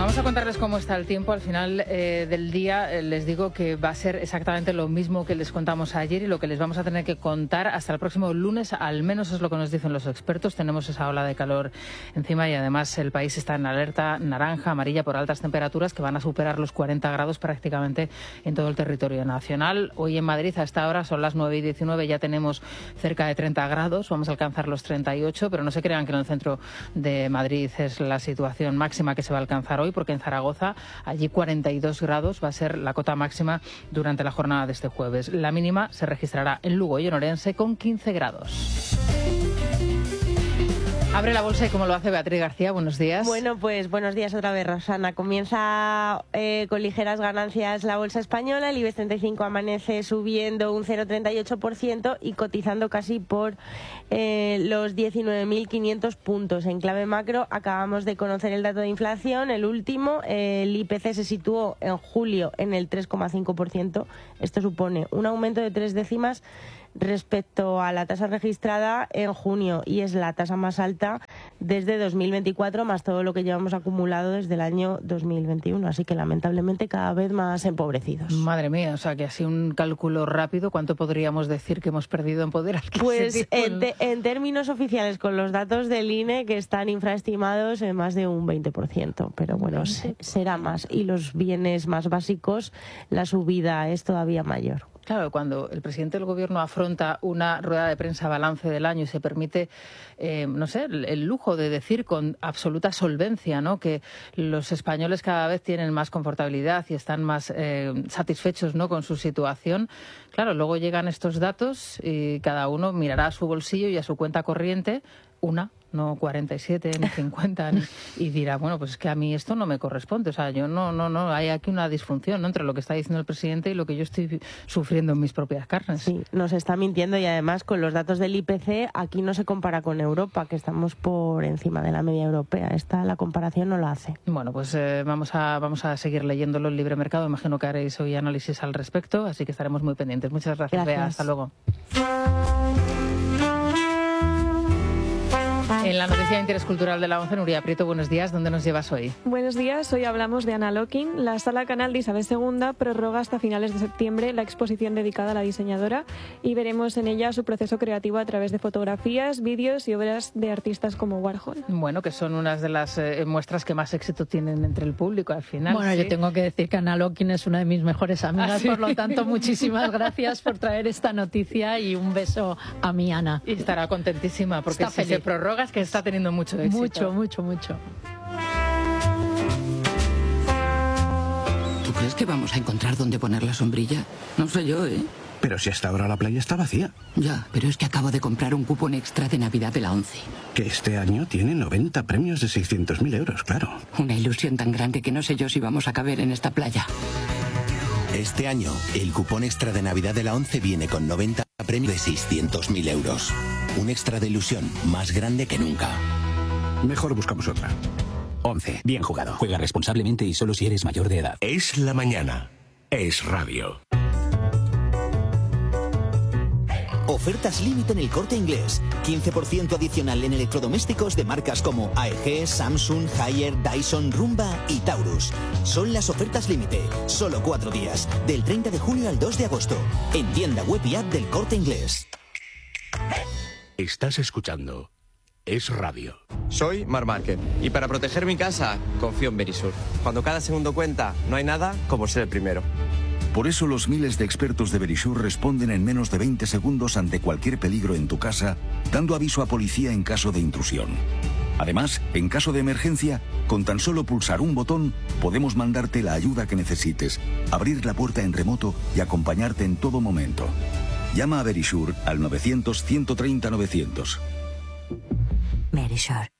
Vamos a contarles cómo está el tiempo. Al final del día les digo que va a ser exactamente lo mismo que les contamos ayer y lo que les vamos a tener que contar hasta el próximo lunes, al menos es lo que nos dicen los expertos. Tenemos esa ola de calor encima y además el país está en alerta naranja, amarilla por altas temperaturas que van a superar los 40 grados prácticamente en todo el territorio nacional. Hoy en Madrid a esta hora son las 9:19, ya tenemos cerca de 30 grados, vamos a alcanzar los 38, pero no se crean que en el centro de Madrid es la situación máxima que se va a alcanzar hoy, porque en Zaragoza, allí 42 grados va a ser la cota máxima durante la jornada de este jueves. La mínima se registrará en Lugo y en Orense con 15 grados. Abre la bolsa y como lo hace Beatriz García, buenos días. Bueno, pues buenos días otra vez, Rosana. Comienza con ligeras ganancias la bolsa española. El IBEX 35 amanece subiendo un 0,38% y cotizando casi por los 19.500 puntos. En clave macro, acabamos de conocer el dato de inflación, el último. El IPC se situó en julio en el 3,5%. Esto supone un aumento de 3 décimas respecto a la tasa registrada en junio y es la tasa más alta desde 2024 más todo lo que llevamos acumulado desde el año 2021, así que lamentablemente cada vez más empobrecidos. Madre mía, o sea que así un cálculo rápido, ¿cuánto podríamos decir que hemos perdido en poder adquisitivo? Pues en términos oficiales con los datos del INE que están infraestimados en más de un 20%, pero bueno, será más y los bienes más básicos la subida es todavía mayor. Claro, cuando el presidente del Gobierno afronta una rueda de prensa balance del año y se permite, no sé, el lujo de decir con absoluta solvencia, ¿no?, que los españoles cada vez tienen más confortabilidad y están más satisfechos, ¿no?, con su situación. Claro, luego llegan estos datos y cada uno mirará a su bolsillo y a su cuenta corriente, no 47 ni 50 y dirá, bueno, pues es que a mí esto no me corresponde, o sea, yo no, hay aquí una disfunción, ¿no?, entre lo que está diciendo el presidente y lo que yo estoy sufriendo en mis propias carnes. Sí, nos está mintiendo y además con los datos del IPC aquí no se compara con Europa, que estamos por encima de la media europea. La comparación no lo hace. Bueno, pues vamos a seguir leyéndolo en Libre Mercado, imagino que haréis hoy análisis al respecto, así que estaremos muy pendientes. Muchas gracias, Bea, hasta luego. En la noticia de interés cultural de la 11, Nuria Prieto, buenos días. ¿Dónde nos llevas hoy? Buenos días. Hoy hablamos de Anna Locking. La Sala Canal de Isabel II prorroga hasta finales de septiembre la exposición dedicada a la diseñadora y veremos en ella su proceso creativo a través de fotografías, vídeos y obras de artistas como Warhol. Bueno, que son unas de las muestras que más éxito tienen entre el público al final. Bueno, ¿sí? Yo tengo que decir que Anna Locking es una de mis mejores amigas, ¿sí? Por lo tanto, muchísimas gracias por traer esta noticia y un beso a mi Ana. Y estará contentísima porque si se prorroga es que está teniendo mucho éxito. Mucho. ¿Tú crees que vamos a encontrar dónde poner la sombrilla? No sé yo, ¿eh? Pero si hasta ahora la playa está vacía. Ya, pero es que acabo de comprar un cupón extra de Navidad de la 11. Que este año tiene 90 premios de 600.000 euros, claro. Una ilusión tan grande que no sé yo si vamos a caber en esta playa. Este año, el cupón extra de Navidad de la 11 viene con 90 premios de 600.000 euros. Un extra de ilusión más grande que nunca. Mejor buscamos otra. 11. Bien jugado. Juega responsablemente y solo si eres mayor de edad. Es la mañana. Es radio. Ofertas límite en El Corte Inglés. 15% adicional en electrodomésticos de marcas como AEG, Samsung, Haier, Dyson, Rumba y Taurus. Son las ofertas límite. Solo 4 días. Del 30 de junio al 2 de agosto. En tienda web y app del Corte Inglés. Estás escuchando Es Radio. Soy Marc Márquez y para proteger mi casa confío en Verisur. Cuando cada segundo cuenta, no hay nada como ser el primero. Por eso los miles de expertos de Verisur responden en menos de 20 segundos ante cualquier peligro en tu casa, dando aviso a policía en caso de intrusión. Además, en caso de emergencia, con tan solo pulsar un botón, podemos mandarte la ayuda que necesites, abrir la puerta en remoto y acompañarte en todo momento. Llama a Verisur al 900 130 900. Verisur.